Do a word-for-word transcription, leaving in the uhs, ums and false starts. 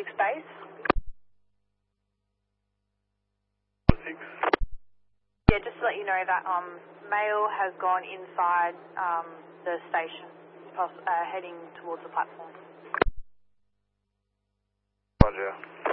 six base. Six. Yeah, just to let you know that um, mail has gone inside um, the station, uh, heading towards the platform. Roger.